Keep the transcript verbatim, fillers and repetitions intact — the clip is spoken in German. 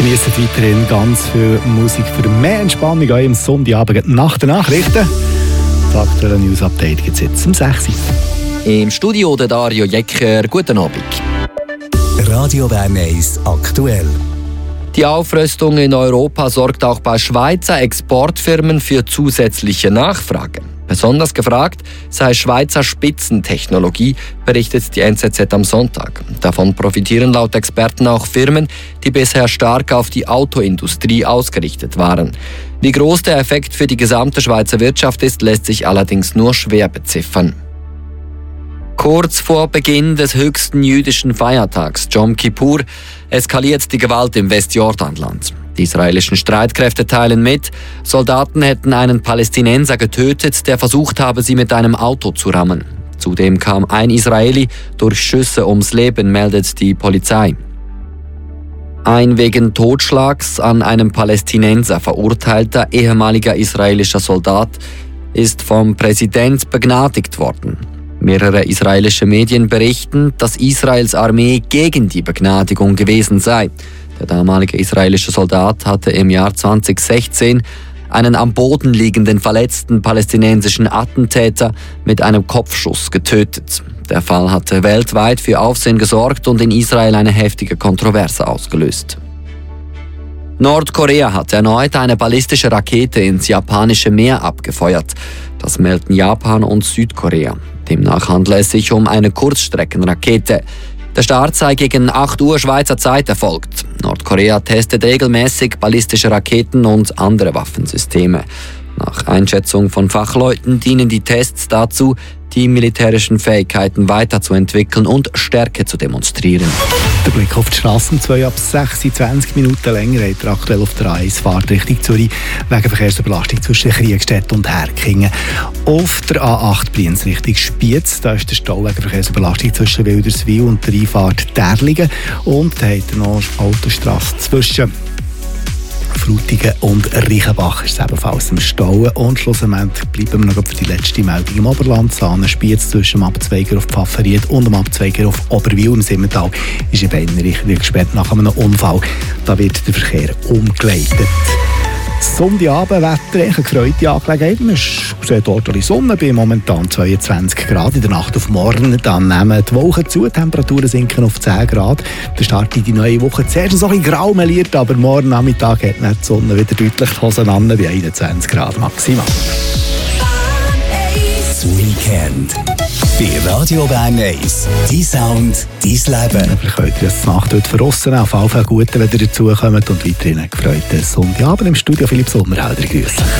Genießt weiterhin ganz viel Musik für mehr Entspannung an im Sonntagabend nach den Nachrichten. Das aktuelle News-Update gibt es jetzt um sechs Uhr. Im Studio der Dario Jecker. Guten Abend. Radio Bern eins aktuell. Die Aufrüstung in Europa sorgt auch bei Schweizer Exportfirmen für zusätzliche Nachfrage. Besonders gefragt sei Schweizer Spitzentechnologie, berichtet die N Z Z am Sonntag. Davon profitieren laut Experten auch Firmen, die bisher stark auf die Autoindustrie ausgerichtet waren. Wie groß der Effekt für die gesamte Schweizer Wirtschaft ist, lässt sich allerdings nur schwer beziffern. Kurz vor Beginn des höchsten jüdischen Feiertags, Jom Kippur, eskaliert die Gewalt im Westjordanland. Die israelischen Streitkräfte teilen mit, Soldaten hätten einen Palästinenser getötet, der versucht habe, sie mit einem Auto zu rammen. Zudem kam ein Israeli durch Schüsse ums Leben, meldet die Polizei. Ein wegen Totschlags an einem Palästinenser verurteilter ehemaliger israelischer Soldat ist vom Präsident begnadigt worden. Mehrere israelische Medien berichten, dass Israels Armee gegen die Begnadigung gewesen sei. Der damalige israelische Soldat hatte im Jahr zwanzig sechzehn einen am Boden liegenden verletzten palästinensischen Attentäter mit einem Kopfschuss getötet. Der Fall hatte weltweit für Aufsehen gesorgt und in Israel eine heftige Kontroverse ausgelöst. Nordkorea hat erneut eine ballistische Rakete ins japanische Meer abgefeuert. Das melden Japan und Südkorea. Demnach handelt es sich um eine Kurzstreckenrakete. Der Start sei gegen acht Uhr Schweizer Zeit erfolgt. Nordkorea testet regelmäßig ballistische Raketen und andere Waffensysteme. Nach Einschätzung von Fachleuten dienen die Tests dazu, die militärischen Fähigkeiten weiterzuentwickeln und Stärke zu demonstrieren. Der Blick auf die Straße, zwei ab sechsundzwanzig Minuten länger, hat er aktuell auf der A eins Fahrt Richtung Zürich wegen Verkehrsüberlastung zwischen Kriegstedt und Herkingen. Auf der A acht Brienz Richtung Spiez, da ist der Stau wegen Verkehrsüberlastung zwischen Wilderswil und der Einfahrt Därligen. Und da hat er noch Autostrasse zwischen Frutigen und Reichenbach ist ebenfalls im Stau. Und schlussendlich bleiben wir noch für die letzte Meldung im Oberland. Sahne Spiez zwischen dem Abzweiger auf Pfaffenried und dem Abzweiger auf Oberwil im Simmental ist in beiden Richtungen gesperrt nach einem Unfall. Da wird der Verkehr umgeleitet. Sonntagabendwetter, eine gefreute Angelegenheit. Es sieht dort die Sonne bei momentan zweiundzwanzig Grad. In der Nacht auf morgen dann nehmen die Wolken zu, die Temperaturen sinken auf zehn Grad. Der Start in die neue Woche zuerst noch ein bisschen grau meliert, aber morgen Nachmittag hat dann die Sonne wieder deutlich die Hosen an bei einundzwanzig Grad maximal. Das Weekend bei Radio Bern eins. Dein Sound, dein Leben. Vielleicht könnt ihr das Nacht heute verrossen. Auf jeden Fall gut, wenn ihr dazukommt und weiterhin gefreuten Sonntagabend im Studio. Philipp Sommerhalder grüßen.